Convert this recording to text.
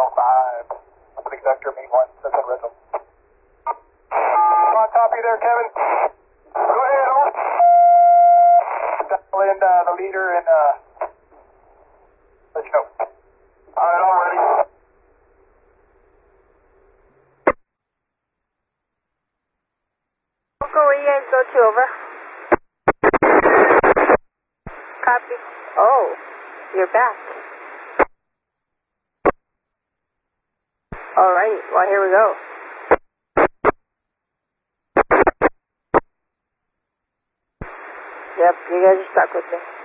105. Pacific Vector, main 1, that's on rental. Copy there, Kevin. Go ahead, over. Dial in the leader and let you know. Alright, all ready. Where you guys go to, over? Copy. Oh, you're back. Alright, well here we go. Yep, you guys are stuck with me.